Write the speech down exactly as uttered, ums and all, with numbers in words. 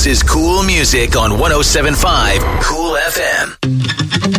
This is Cool Music on one oh seven point five Cool F M.